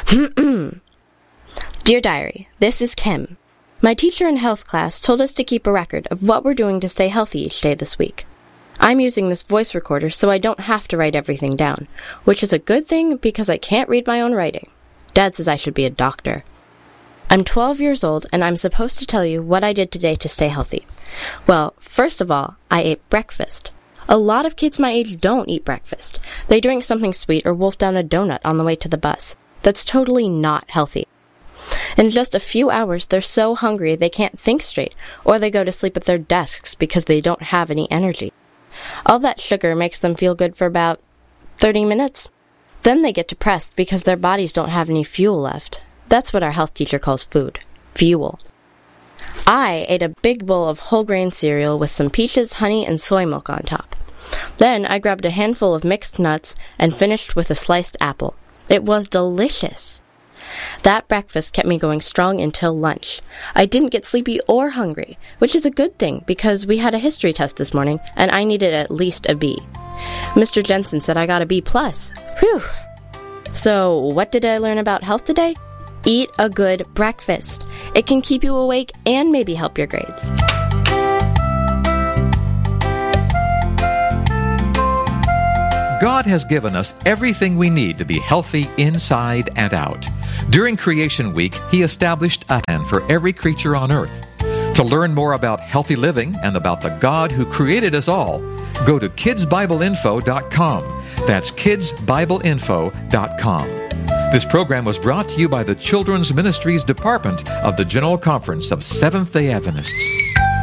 Dear Diary, this is Kim. My teacher in health class told us to keep a record of what we're doing to stay healthy each day this week. I'm using this voice recorder so I don't have to write everything down, which is a good thing because I can't read my own writing. Dad says I should be a doctor. I'm 12 years old and I'm supposed to tell you what I did today to stay healthy. Well, first of all, I ate breakfast. A lot of kids my age don't eat breakfast. They drink something sweet or wolf down a donut on the way to the bus. That's totally not healthy. In just a few hours, they're so hungry they can't think straight, or they go to sleep at their desks because they don't have any energy. All that sugar makes them feel good for about 30 minutes. Then they get depressed because their bodies don't have any fuel left. That's what our health teacher calls food. Fuel. I ate a big bowl of whole grain cereal with some peaches, honey, and soy milk on top. Then I grabbed a handful of mixed nuts and finished with a sliced apple. It was delicious. That breakfast kept me going strong until lunch. I didn't get sleepy or hungry, which is a good thing because we had a history test this morning and I needed at least a B. Mr. Jensen said I got a B+. Whew! So, what did I learn about health today? Eat a good breakfast. It can keep you awake and maybe help your grades. God has given us everything we need to be healthy inside and out. During Creation Week, He established a plan for every creature on earth. To learn more about healthy living and about the God who created us all, go to kidsbibleinfo.com. That's kidsbibleinfo.com. This program was brought to you by the Children's Ministries Department of the General Conference of Seventh-day Adventists.